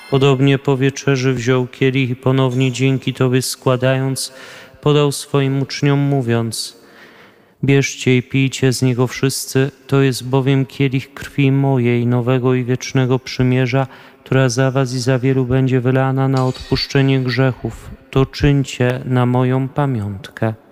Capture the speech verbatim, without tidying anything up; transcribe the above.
Podobnie po wieczerzy wziął kielich i ponownie dzięki Tobie składając, podał swoim uczniom mówiąc: bierzcie i pijcie z niego wszyscy, to jest bowiem kielich krwi mojej, nowego i wiecznego przymierza, która za was i za wielu będzie wylana na odpuszczenie grzechów. To czyńcie na moją pamiątkę.